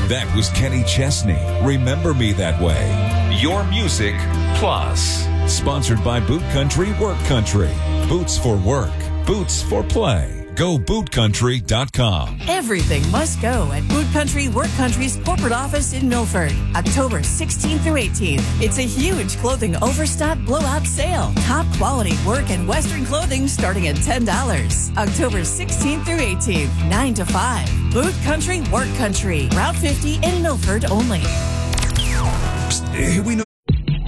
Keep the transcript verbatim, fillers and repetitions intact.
That was Kenny Chesney. Remember Me That Way. Your Music Plus. Sponsored by Boot Country Work Country. Boots for work. Boots for play. Go boot country dot com. Everything must go at Boot Country Work Country's corporate office in Milford. October sixteenth through eighteenth. It's a huge clothing overstock blowout sale. Top quality work and Western clothing starting at ten dollars. October sixteenth through eighteenth, nine to five. Boot Country Work Country. Route fifty in Milford only. Psst, we know